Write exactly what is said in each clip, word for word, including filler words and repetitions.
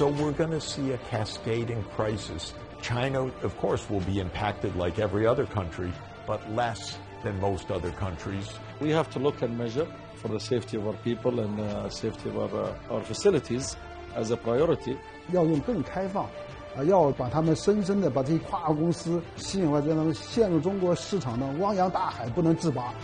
So we're going to see a cascading crisis. China, of course, will be impacted like every other country, but less than most other countries. We have to look and measure for the safety of our people and uh, safety of our, uh, our facilities as a priority. 要用更开放，啊，要把他们深深的把这些跨国公司吸引过来，让他们陷入中国市场的汪洋大海不能自拔。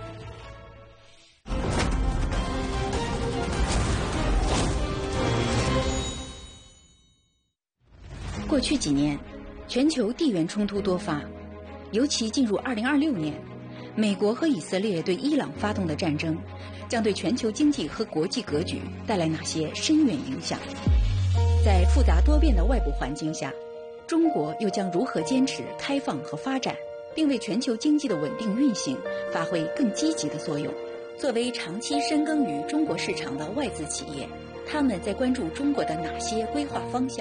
过去几年，全球地缘冲突多发，尤其进入二零二六年，美国和以色列对伊朗发动的战争，将对全球经济和国际格局带来哪些深远影响？在复杂多变的外部环境下，中国又将如何坚持开放和发展，并为全球经济的稳定运行发挥更积极的作用？作为长期深耕于中国市场的外资企业，他们在关注中国的哪些规划方向？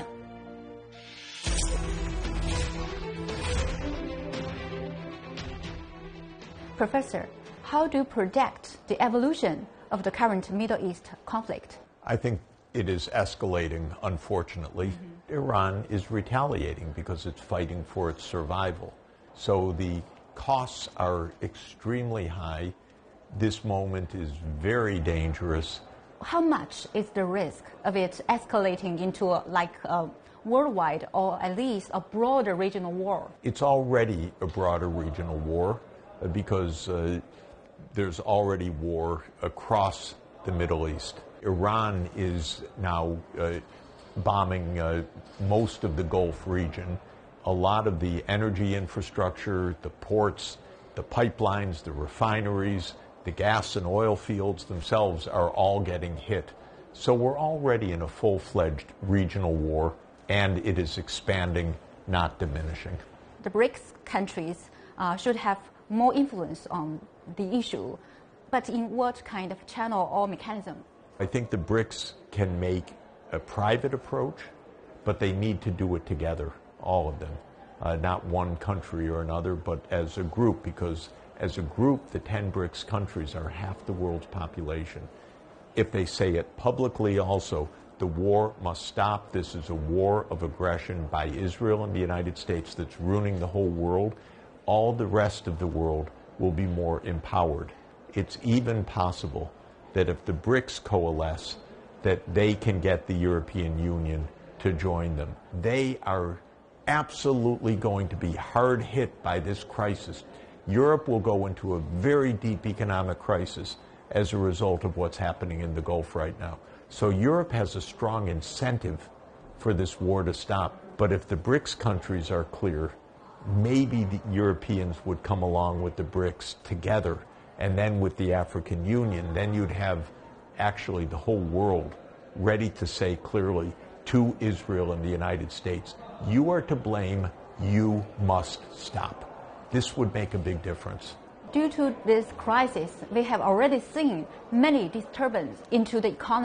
Professor, how do you project the evolution of the current Middle East conflict? I think it is escalating, unfortunately. Mm-hmm. Iran is retaliating because it's fighting for its survival. So the costs are extremely high. This moment is very dangerous. How much is the risk of it escalating into a, like a worldwide or at least a broader regional war? It's already a broader regional war. Because uh, there's already war across the Middle East. Iran is now uh, bombing uh, most of the Gulf region. A lot of the energy infrastructure, the ports, the pipelines, the refineries, the gas and oil fields themselves are all getting hit. So we're already in a full-fledged regional war, and it is expanding, not diminishing. The BRICS countries uh, should have more influence on the issue, but in what kind of channel or mechanism? I think the BRICS can make a private approach, but they need to do it together, all of them. Uh, not one country or another, but as a group, because as a group, the ten BRICS countries are half the world's population. If they say it publicly also, the war must stop. This is a war of aggression by Israel and the United States that's ruining the whole world. All the rest of the world will be more empowered. It's even possible that if the BRICS coalesce, that they can get the European Union to join them. They are absolutely going to be hard hit by this crisis. Europe will go into a very deep economic crisis as a result of what's happening in the Gulf right now. So Europe has a strong incentive for this war to stop. But if the BRICS countries are clear, maybe the Europeans would come along with the BRICS together, and then with the African Union, then you'd have actually the whole world ready to say clearly to Israel and the United States, you are to blame, you must stop. This would make a big difference. Due to this crisis, we have already seen many disturbances into the economy.